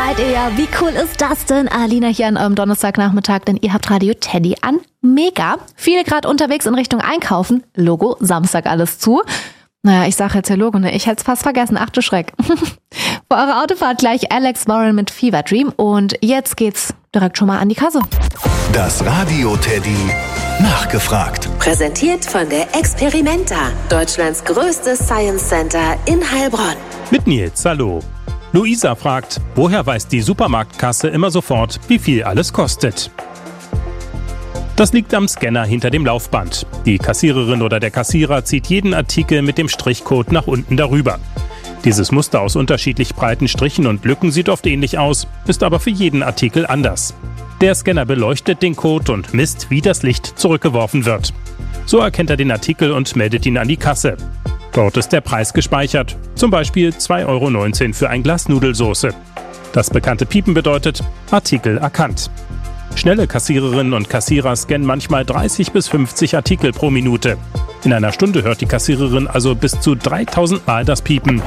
seid ihr ja. Wie cool ist das denn? Alina hier an eurem Donnerstagnachmittag, denn ihr habt Radio Teddy an. Mega. Viele gerade unterwegs in Richtung Einkaufen. Logo, Samstag alles zu. Naja, ich sag jetzt ja Logo, ne? Ich hätte es fast vergessen. Ach du Schreck. Vor eurer Autofahrt gleich Alex Warren mit Fever Dream. Und jetzt geht's direkt schon mal an die Kasse. Das Radio Teddy nachgefragt. Präsentiert von der Experimenta, Deutschlands größtes Science Center in Heilbronn. Mit Nils, hallo. Luisa fragt, woher weiß die Supermarktkasse immer sofort, wie viel alles kostet? Das liegt am Scanner hinter dem Laufband. Die Kassiererin oder der Kassierer zieht jeden Artikel mit dem Strichcode nach unten darüber. Dieses Muster aus unterschiedlich breiten Strichen und Lücken sieht oft ähnlich aus, ist aber für jeden Artikel anders. Der Scanner beleuchtet den Code und misst, wie das Licht zurückgeworfen wird. So erkennt er den Artikel und meldet ihn an die Kasse. Dort ist der Preis gespeichert, zum Beispiel 2,19 € für ein Glas Nudelsoße. Das bekannte Piepen bedeutet Artikel erkannt. Schnelle Kassiererinnen und Kassierer scannen manchmal 30 bis 50 Artikel pro Minute. In einer Stunde hört die Kassiererin also bis zu 3000 Mal das Piepen.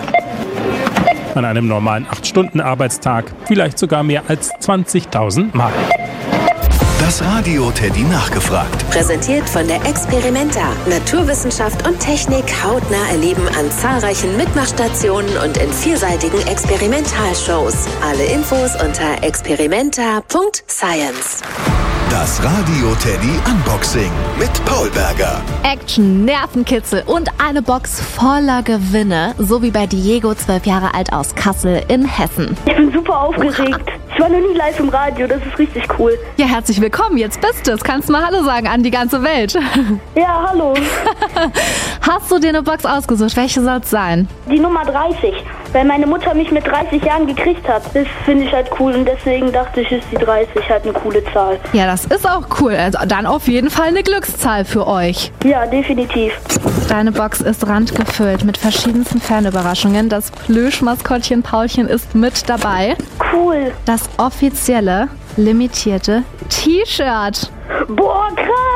An einem normalen 8-Stunden-Arbeitstag vielleicht sogar mehr als 20.000 Mal. Das Radio Teddy nachgefragt. Präsentiert von der Experimenta, Naturwissenschaft und Technik hautnah erleben an zahlreichen Mitmachstationen und in vielseitigen Experimentalshows. Alle Infos unter experimenta.science. Das Radio Teddy Unboxing mit Paul Berger. Action, Nervenkitzel und eine Box voller Gewinne. So wie bei Diego, 12 Jahre alt aus Kassel in Hessen. Ich bin super aufgeregt. Ich war noch nie live im Radio, das ist richtig cool. Ja, herzlich willkommen, jetzt bist du es. Kannst mal Hallo sagen an die ganze Welt. Ja, hallo. Hast du dir eine Box ausgesucht? Welche soll es sein? Die Nummer 30, weil meine Mutter mich mit 30 Jahren gekriegt hat. Das finde ich halt cool und deswegen dachte ich, ist die 30 halt eine coole Zahl. Ja, das ist auch cool. Also dann auf jeden Fall eine Glückszahl für euch. Ja, definitiv. Deine Box ist randgefüllt mit verschiedensten Fanüberraschungen. Das Plüschmaskottchen Paulchen ist mit dabei. Cool. Das offizielle, limitierte T-Shirt. Boah, krass.